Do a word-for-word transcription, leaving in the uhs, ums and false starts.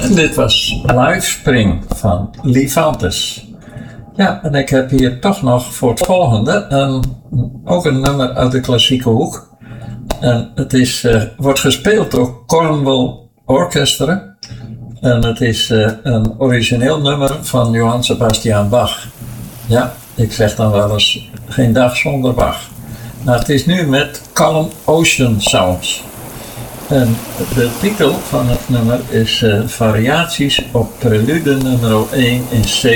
Dit was Live Spring van Lifantes. Ja, en ik heb hier toch nog voor het volgende een, ook een nummer uit de klassieke hoek. En het is, uh, wordt gespeeld door Cornwall Orchestra. En het is uh, een origineel nummer van Johann Sebastian Bach. Ja, ik zeg dan wel eens geen dag zonder Bach. Maar het is nu met Calm Ocean Sounds. En de titel van het nummer is uh, Variaties op prelude nummer één in C